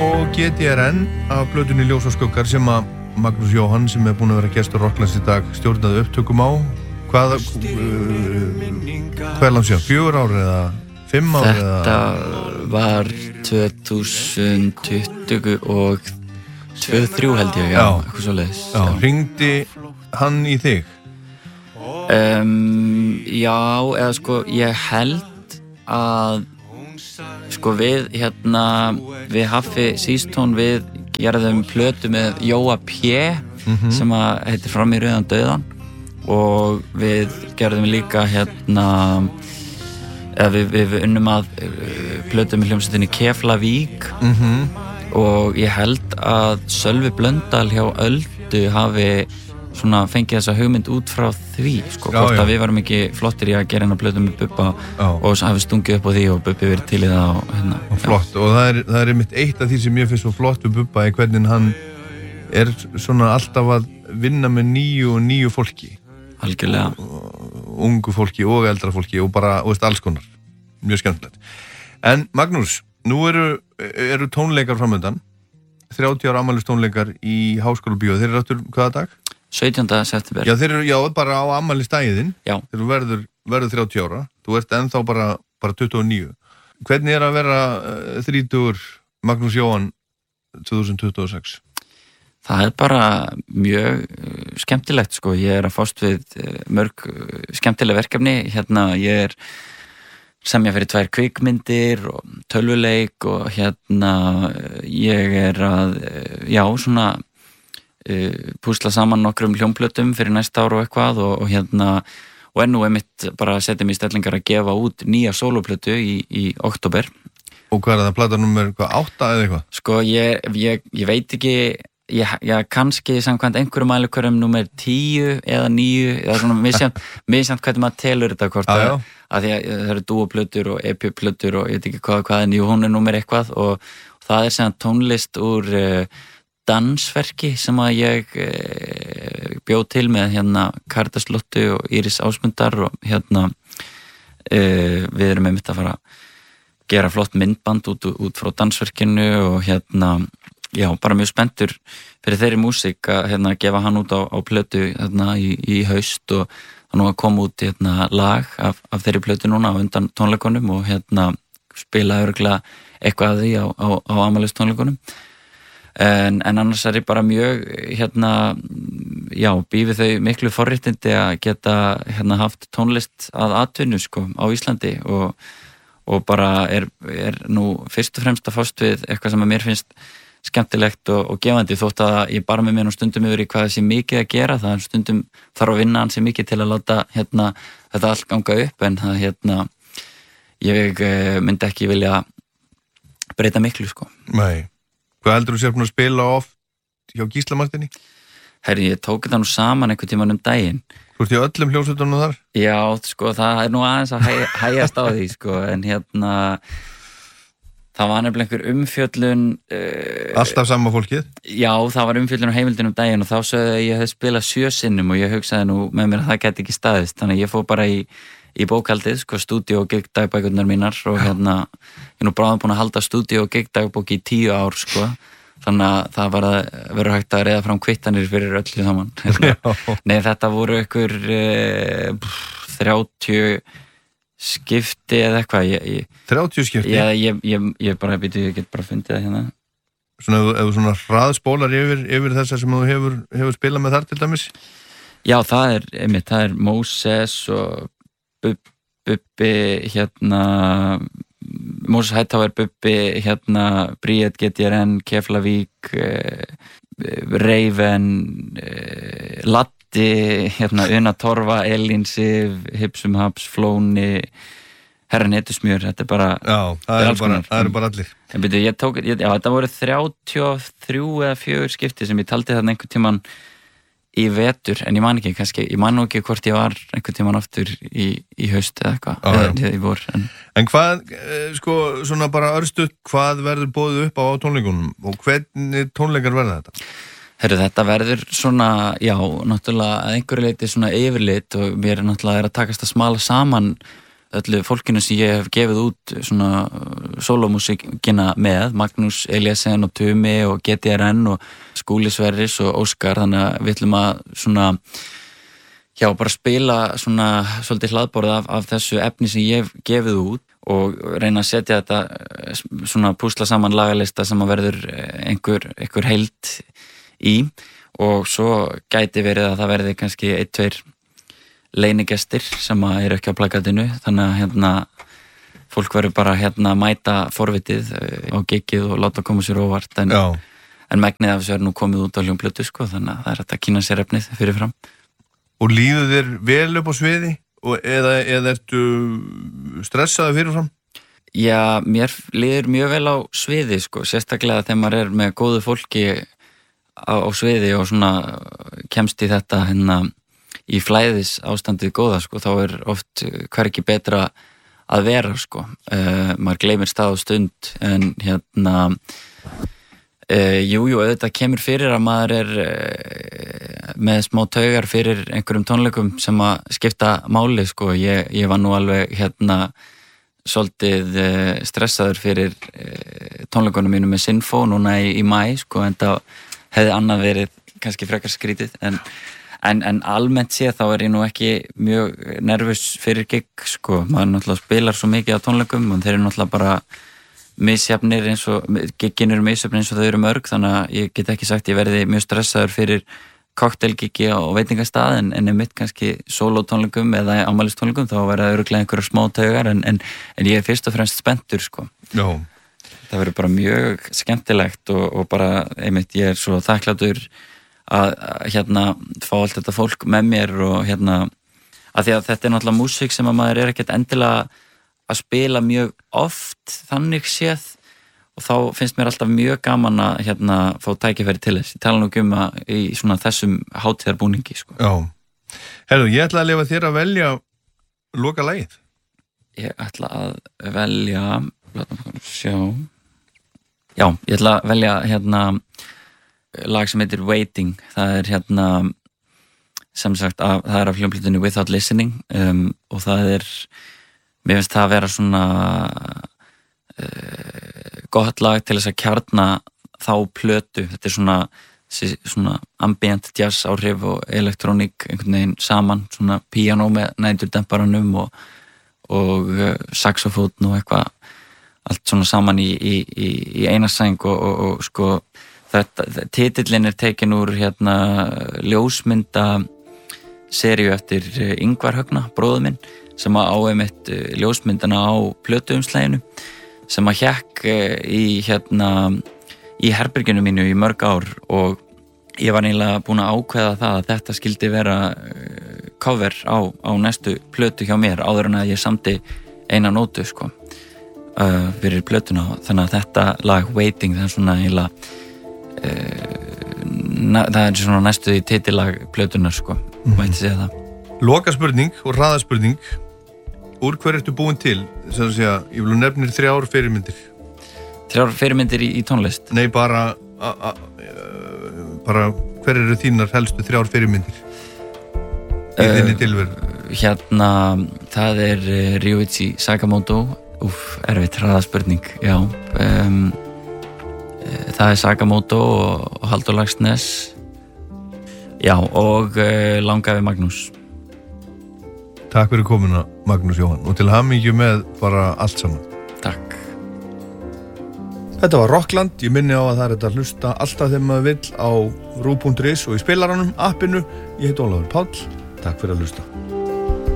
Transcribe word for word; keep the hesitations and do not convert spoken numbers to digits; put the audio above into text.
og G D R N af plötunni Ljós og skuggar sem að Magnús Jóhann sem er búinn að vera gestur Rocklands í dag stjórnaði upptökum á. Hvað, uh, hvað er langt síðan? Fjögur ár eða fimm ár? Þetta eða? Var tvö þúsund tuttugu og tvö þrjú held ég, já, eitthvað svoleiðis. Já, já. Hringdi hann í þig? Um, já, eða sko, ég held að sko við hérna, við Haffi Sístón við gerðum plötu með Jóa P mm-hmm. sem að heitir Fram í rauðan dauðan og við gerðum líka hérna eða við, við unnum að plötu með hljómsveitinni Keflavík mm-hmm. og ég held að Sölvi Blöndal hjá Öldu hafi svona fengið þessa hugmynd út frá því sko, já, hvort að við varum ekki flottir í að gera hérna plötu með Bubba já. Og hafi stungið upp á því og Bubbi verið til í það og hérna. Og flott, og það er, það er einmitt eitt af því sem ég finnst svo flott við Bubba í hvernig hann er svona alltaf að vinna með nýju og nýju fólki. Algjörlega. Og, ungu fólki og eldra fólki og bara, og veist, alls konar. Mjög skemmtilegt. En Magnús, nú eru, eru tónleikar framöndan, þrjátíu ára afmælis tónleikar í Háskóla Bíó. Þeir eru aftur hvaða dag? sautjánda september. Já, þeir eru, já, bara á afmælisdagiðinn. Já. Þeir eru verður, verður þrjátíu ára. Þú ert ennþá bara, bara tuttugu og níu. Hvernig er að vera uh, þrítugur Magnús Jóhann tvö þúsund tuttugu og sex? Það er bara mjög uh, skemmtilegt, sko. Ég er að fást við uh, mörg uh, skemmtileg verkefni. Hérna, ég er semja fyrir tvær kvikmyndir og tölvuleik og hérna uh, ég er að, uh, já, svona Uh, púsla saman nokkrum hljómplötum fyrir næsta ár og eitthvað og, og hérna og enn og einmitt bara setja mig í stellingar að gefa út nýja sólóplötu í, í október. Og hvað er það, plata nummer átta eða eitthvað? Sko ég, ég, ég veit ekki ég, ég kannski samkvæmt einhverjum mælikvörum nummer tíu eða níu eða svona misjant, misjant hvernig maður telur þetta hvort að, að, að því að það eru dúoplötur og E P-plötur og ég veit ekki hvað, hvað en jú, hún er nummer eitthvað og, og það er sem tónlist úr uh, dansverki sem að ég e, bjóð til með hérna Karítas Lottu og Íris Ásmundar og hérna e, við erum einmitt að fara að gera flott myndband út, út frá dansverkinu og hérna já, bara mjög spenntur fyrir þeirri músík að hérna gefa hann út á, á plötu hérna í, í haust og það nú að koma út hérna lag af, af þeirri plötu núna á undan tónleikunum og hérna spila örugglega eitthvað að því á, á, á afmælis tónleikunum. En, en annars er ég bara mjög hérna, já, býfið þau miklu forréttindi að geta hérna haft tónlist að atvinnu sko á Íslandi og, og bara er, er nú fyrst og fremst að fást við eitthvað sem að mér finnst skemmtilegt og, og gefandi þótt að ég bara með mér nú stundum yfir í hvað þessi mikið að gera það er stundum þarf að vinna hansi mikið til að láta hérna þetta allt ganga upp en það hérna ég myndi ekki vilja breyta miklu sko. Nei. Hvað heldur þú sér búin að spila oft hjá Gísla Marteini? Herri, ég tók þetta nú saman einhvern tímann um daginn. Þú ert í öllum hljómsveitunum þar? Já, sko, það er nú aðeins að hæ, hægjast á því, sko, en hérna, það var nefnilega einhver umfjöllun... Uh, Alltaf sama fólkið? Já, það var umfjöllun á heimildin um daginn og þá sögðu að ég hef spilað sjö sinnum og ég hugsaði nú með mér að það geti ekki staðist, þannig að ég fór bara í... í bókhaldið, sko, stúdíó og gig dagbækurnar mínar og hérna ég er nú bráðum búin að halda stúdíó og gig dagbók í tíu ár, sko þannig að það var að vera hægt að reiða fram kvittanir fyrir öllu saman Nei, þetta voru einhver eh, þrjátíu skipti eða eitthvað ég, ég, þrjátíu skipti? Já, ég, ég, ég bara, býtu, ég get bara fundið það hérna Svona, ef þú svona hraðspólar yfir, yfir þessar sem þú hefur, hefur spilað með þar til dæmis? Já, það er, einmitt, það er Moses og Bubbi, hérna Moses Hightower, Bubbi, hérna Bríet, G D R N, Keflavík eh, Raven eh, Latti, hérna Una Torfa, Elín Sif, Hipsum Haps, Flóni Herran Etusmjör, þetta er bara Já, það eru bara, það eru bara allir En byrju, ég tók, ég, já, þetta voru þrjátíu og þrjú eða fjögur skipti sem ég taldi þarna einhvern tímann í vetur, en ég man ekki, kannski, ég man nú ekki hvort ég var einhvern tímann aftur í, í haust eða eitthvað, eða í vor. En, en hvað, sko, svona bara örstuð, hvað verður boðið upp á tónleikunum og hvernig tónleikar verða þetta? Herru, þetta verður svona, já, náttúrulega að einhverju leiti svona yfirlit og mér er náttúrulega er að takast að smala saman öllu fólkinu sem ég hef gefið út svona sólómúsíkina með, Magnús Eliasen og Tumi og G T R N og Skúli Sverris og Óskar, þannig að við ætlum að svona, já, bara spila svona svolítið hlaðborð af, af þessu efni sem ég hef gefið út og reyna að setja þetta svona púsla saman lagalista sem að verður einhver, einhver heild í og svo gæti verið að það verði kannski ein, tveir leynigestir sem að eru ekki á plakatinu, þannig að hérna fólk verður bara hérna að mæta forvitið á giggið og láta koma sér óvart en, en megnið af þessu er nú komið út á hljómplötu sko, þannig að það er hægt að kynna sér efnið fyrirfram. Og líður þér vel upp á sviði og eða, eða ertu stressaði fyrirfram? Já, mér líður mjög vel á sviði sko, sérstaklega þegar maður er með góðu fólki á, á sviði og svona kemst í þetta hérna í flæðis ástandið góða sko, þá er oft hvergi betra að vera sko, uh, maður gleymir stað og stund en hérna uh, jú, jú, auðvitað kemur fyrir að maður er uh, með smá taugar fyrir einhverjum tónleikum sem að skipta máli sko, ég, ég var nú alveg hérna svolítið uh, stressaður fyrir uh, tónleikunum mínu með Sinfó núna í, í mæ sko, en það hefði annað verið kannski frekar skrítið en, en, en almennt séð þá er ég nú ekki mjög nervus fyrir gig sko, maður náttúrulega spilar svo mikið á tónleikum og þeir eru náttúrulega bara misjafnir eins og, giggin eru misjafnir eins og þau eru mörg, þannig að ég get ekki sagt ég verði mjög stressaður fyrir kokteilgiggi á veitingastað en, en einmitt kannski sólótónleikum eða ámælistónleikum þá verða örugglega einhverjar smá taugar en, en, en ég er fyrst og fremst spenntur sko. Já. Það verður bara mjög skemmtilegt og, og bara, einmitt, ég er svo þakklátur að, að hérna fá allt þetta fólk með mér og hérna, að því að þetta er náttúrulega músík sem að maður er ekkert endilega að spila mjög oft þannig séð og þá finnst mér alltaf mjög gaman að hérna fá tækifæri til þess. Ég tala nú um að í svona þessum hátíðarbúningi, sko. Já. Herðu, ég ætla að leyfa þér að velja loka lagið. Ég ætla að velja, látum við sjá. Já, ég ætla að velja hérna lag sem heitir Waiting. Það er hérna sem sagt, að, það er af hljómplötunni Without Listening um, og það er, mér finnst það að vera svona uh, gott lag til þess að kjarna þá plötu. Þetta er svona, svona ambient jazz áhrif og elektrónik einhvern veginn saman, svona píanó með næturdemparanum og, og uh, saxofón og eitthvað allt svona saman í, í, í, í eina sæng og, og, og sko þetta, titillinn er tekin úr hérna ljósmynda seríu eftir Ingvar Högna, bróður minn, sem að á einmitt ljósmyndana á plötuumslæginu sem að hékk í hérna í herberginu mínu í mörg ár og ég var eiginlega búin að ákveða það að þetta skildi vera cover á, á næstu plötu hjá mér áður en að ég samdi eina nótu sko uh, fyrir plötuna, þannig að þetta lag Waiting, það er svona eiginlega uh, na, það er svona næstu í titillag plötunar sko, mm-hmm. mætti segja það. Loka spurning og hraðaspurning, úr hver ertu búin til? Þess að segja, ég vil nefnir þrjár fyrirmyndir. Þrjár fyrirmyndir í, í tónlist? Nei, bara a, a, a, bara hver eru þínar helstu þrjár fyrirmyndir í uh, þinni tilveru? Hérna, það er uh, Ryuichi Sakamoto. Úf, erfitt hraðaspurning, já. Um, uh, það er Sakamoto og, og Halldór Laxness. Já, og uh, Langafi Magnús. Takk fyrir komuna, Magnús Jóhann, og til hamingju með bara allt saman. Takk. Þetta var Rockland, ég minni á að það er þetta að hlusta alltaf þegar maður vill á rú punktur is og í spilaranum, appinu. Ég heit Ólafur Páll, takk fyrir að hlusta.